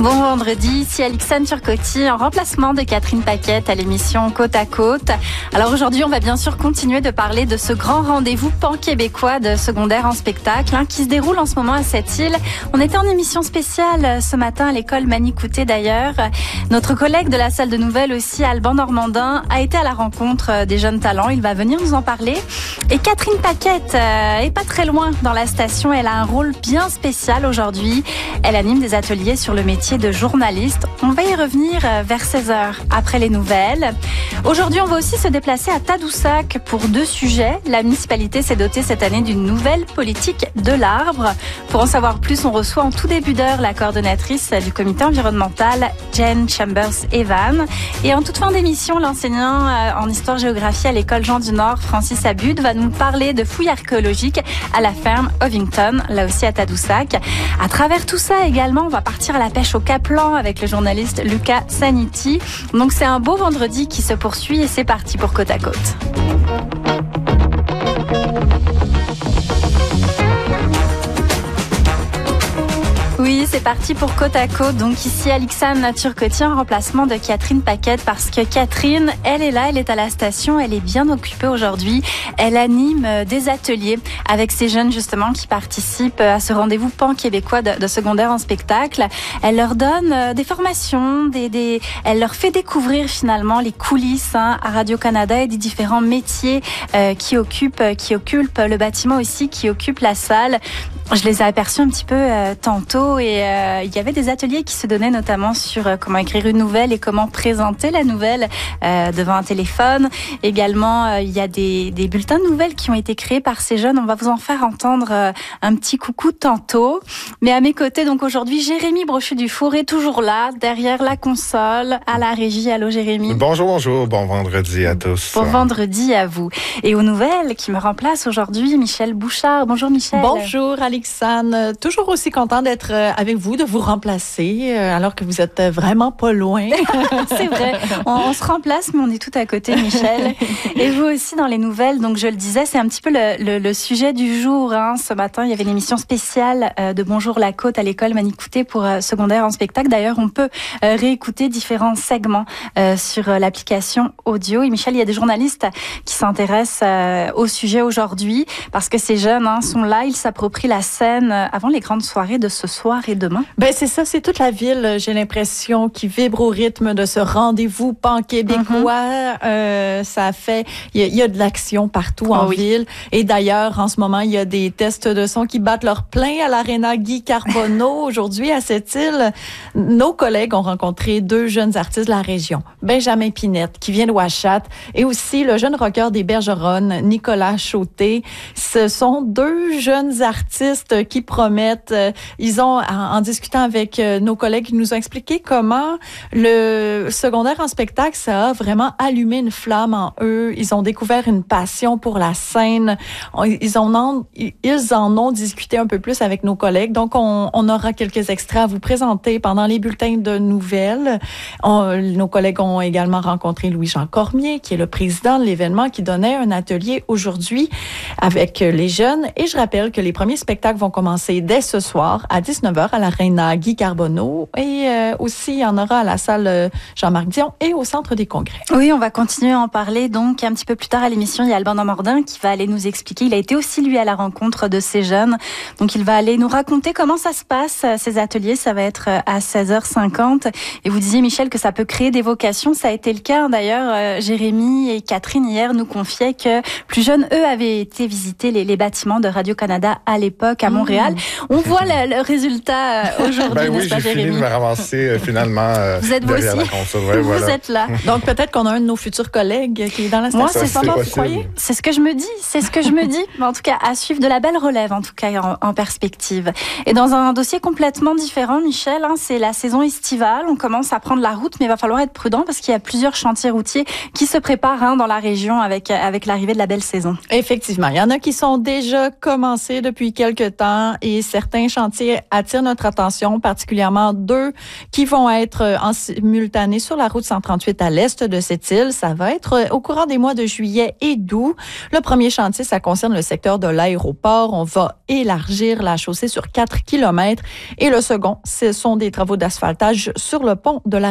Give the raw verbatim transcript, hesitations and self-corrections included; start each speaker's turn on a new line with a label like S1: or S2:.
S1: Bon vendredi, ici Alexandre Turcotti en remplacement de Catherine Paquette à l'émission Côte à Côte. Alors aujourd'hui, on va bien sûr continuer de parler de ce grand rendez-vous pan-québécois de secondaire en spectacle hein, qui se déroule en ce moment à Sept-Îles. On était en émission spéciale ce matin à l'école Manicouté d'ailleurs. Notre collègue de la salle de nouvelles aussi, Alban Normandin, a été à la rencontre des jeunes talents. Il va venir nous en parler. Et Catherine Paquette euh, est pas très loin dans la station. Elle a un rôle bien spécial aujourd'hui. Elle anime des ateliers sur le métier de journaliste. On va y revenir vers seize heures après les nouvelles. Aujourd'hui, on va aussi se déplacer à Tadoussac pour deux sujets. La municipalité s'est dotée cette année d'une nouvelle politique de l'arbre. Pour en savoir plus, on reçoit en tout début d'heure la coordonnatrice du comité environnemental, Jen Chambers-Evan. Et en toute fin d'émission, l'enseignant en histoire-géographie à l'école Jean du Nord, Francis Abud, va nous parler de fouilles archéologiques à la ferme Ovington, là aussi à Tadoussac. À travers tout ça également, on va partir à la pêche au Caplan avec le journaliste Lucas Saniti. Donc c'est un beau vendredi qui se poursuit et c'est parti pour Côte à Côte. Oui, c'est parti pour Côte à Côte. Donc ici, Alexandre Turcotti en remplacement de Catherine Paquette parce que Catherine, elle est là, elle est à la station, elle est bien occupée aujourd'hui. Elle anime des ateliers avec ces jeunes justement qui participent à ce rendez-vous pan-québécois de, de secondaire en spectacle. Elle leur donne des formations, des, des, elle leur fait découvrir finalement les coulisses hein, à Radio-Canada et des différents métiers euh, qui occupent, qui occupent le bâtiment aussi, qui occupent la salle. Je les ai aperçus un petit peu euh, tantôt et euh, il y avait des ateliers qui se donnaient notamment sur euh, comment écrire une nouvelle et comment présenter la nouvelle euh, devant un téléphone. Également, euh, il y a des, des bulletins de nouvelles qui ont été créés par ces jeunes. On va vous en faire entendre euh, un petit coucou tantôt. Mais à mes côtés, donc aujourd'hui, Jérémy Brochu-Dufour est toujours là, derrière la console, à la régie. Allô Jérémy.
S2: Bonjour, bonjour. Bon vendredi à tous.
S1: Bon vendredi à vous. Et aux nouvelles qui me remplacent aujourd'hui, Michel Bouchard. Bonjour Michel.
S3: Bonjour Alexandre. Toujours aussi content d'être avec vous, de vous remplacer, alors que vous êtes vraiment pas loin.
S1: C'est vrai. On, on se remplace, mais on est tout à côté, Michel. Et vous aussi dans les nouvelles. Donc, je le disais, c'est un petit peu le, le, le sujet du jour. Hein. Ce matin, il y avait une émission spéciale euh, de Bonjour la Côte à l'école Manicouté pour euh, secondaire en spectacle. D'ailleurs, on peut euh, réécouter différents segments euh, sur euh, l'application audio. Et Michel, il y a des journalistes qui s'intéressent euh, au sujet aujourd'hui parce que ces jeunes hein, sont là, ils s'approprient la scène avant les grandes soirées de ce soir et demain.
S3: Ben c'est ça, c'est toute la ville, j'ai l'impression, qui vibre au rythme de ce rendez-vous pan-québécois. Mm-hmm. Euh, ça fait, il y, y a de l'action partout oh, en oui. ville. Et d'ailleurs, en ce moment, il y a des tests de son qui battent leur plein à l'Aréna Guy Carbonneau. Aujourd'hui, à Sept-Îles, nos collègues ont rencontré deux jeunes artistes de la région. Benjamin Pinette, qui vient de Ouachat, et aussi le jeune rocker des Bergeronnes, Nicolas Chauté. Ce sont deux jeunes artistes qui promettent. Euh, ils ont, en, en discutant avec euh, nos collègues, ils nous ont expliqué comment le secondaire en spectacle, ça a vraiment allumé une flamme en eux. Ils ont découvert une passion pour la scène. On, ils, en ont, ils en ont discuté un peu plus avec nos collègues. Donc, on, on aura quelques extraits à vous présenter pendant les bulletins de nouvelles. On, nos collègues ont également rencontré Louis-Jean Cormier, qui est le président de l'événement, qui donnait un atelier aujourd'hui avec les jeunes. Et je rappelle que les premiers spectacles vont commencer dès ce soir à dix-neuf heures à l'Aréna Guy Carbonneau et euh, aussi il y en aura à la salle Jean-Marc Dion et au Centre des Congrès.
S1: Oui, on va continuer à en parler donc un petit peu plus tard à l'émission. Il y a Alban Normandin qui va aller nous expliquer. Il a été aussi lui à la rencontre de ces jeunes. Donc il va aller nous raconter comment ça se passe, ces ateliers. Ça va être à seize heures cinquante. Et vous disiez Michel que ça peut créer des vocations. Ça a été le cas d'ailleurs. Euh, Jérémy et Catherine hier nous confiaient que plus jeunes, eux, avaient été visiter les, les bâtiments de Radio-Canada à l'époque à Montréal. On voit le, le résultat aujourd'hui,
S2: ben
S1: n'est-ce
S2: oui,
S1: pas,
S2: j'ai
S1: Jérémy?
S2: fini de me ramasser euh, finalement euh,
S1: vous êtes vous aussi?
S2: Ouais,
S1: vous
S2: voilà.
S1: êtes là.
S3: Donc peut-être qu'on a un de nos futurs collègues qui est dans la station.
S1: Moi, c'est ça,
S2: vous
S1: croyez? C'est ce que je me dis, c'est ce que je me dis. Mais en tout cas, à suivre de la belle relève, en tout cas en, en perspective. Et dans un dossier complètement différent, Michel, hein, c'est la saison estivale. On commence à prendre la route, mais il va falloir être prudent parce qu'il y a plusieurs chantiers routiers qui se préparent hein, dans la région avec avec l'arrivée de la belle saison.
S3: Effectivement, il y en a qui sont déjà commencés depuis quelques temps et certains chantiers attirent notre attention, particulièrement deux qui vont être en simultané sur la route cent trente-huit à l'est de cette île. Ça va être au courant des mois de juillet et d'août. Le premier chantier, ça concerne le secteur de l'aéroport. On va élargir la chaussée sur quatre kilomètres. Et le second, ce sont des travaux d'asphaltage sur le pont de la